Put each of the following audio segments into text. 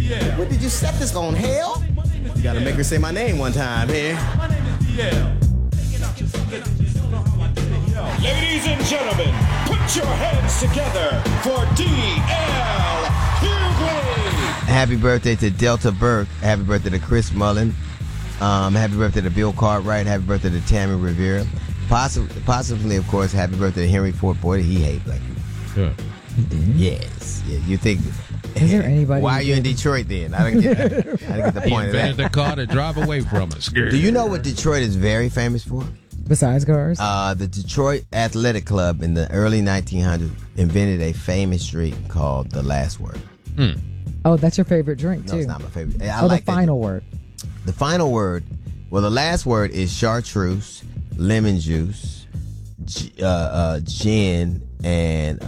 What did you set this on, hell? You gotta make her say my name one time here. Ladies and gentlemen, put your hands together for D.L. Hughley. Happy birthday to Delta Burke. Happy birthday to Chris Mullen. Happy birthday to Bill Cartwright. Happy birthday to Tammy Rivera. Possibly, of course, happy birthday to Henry Ford. Boy, he hate black people. Yeah. Yes. Yeah, you think... Is there anybody? Why are you in Detroit then? I didn't get the He point of that. invented the car to drive away from us. Do you know what Detroit is very famous for? Besides cars? The Detroit Athletic Club in the early 1900s invented a famous drink called the Last Word. Oh, that's your favorite drink, too. No, it's not my favorite. I Oh, like the final word. The final word, well, the last word is chartreuse, lemon juice, gin, and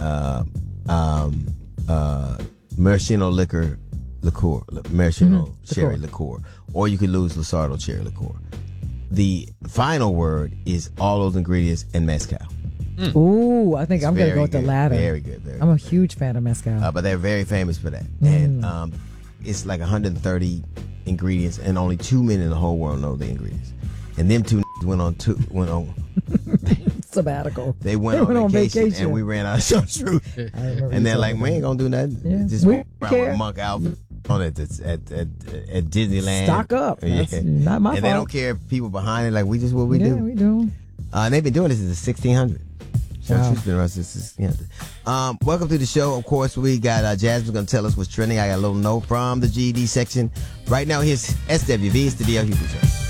maraschino liqueur, maraschino cherry liqueur. Or you could lose Lusardo cherry liqueur. The final word is all those ingredients and mezcal. Ooh, I think I'm going to go with the latter. Very good. I'm a huge fan of mezcal. But they're very famous for that. And it's like 130 ingredients, and only 2 men in the whole world know the ingredients. And them two went on sabbatical. They went on vacation, and we ran out of chartreuse. And they're like, we ain't gonna do nothing. Yeah. Just walk around with a monk outfit on it at Disneyland. Stock up. That's not my fault. And they don't care if people behind it. Like, we just what we do. Yeah, we do. And they've been doing this since the 1600s. Chartreuse been around since the 1600s. Welcome to the show. Of course, we got Jasmine going to tell us what's trending. I got a little note from the GED section. Right now, here's SWV. It's the D.L. Hughley Show.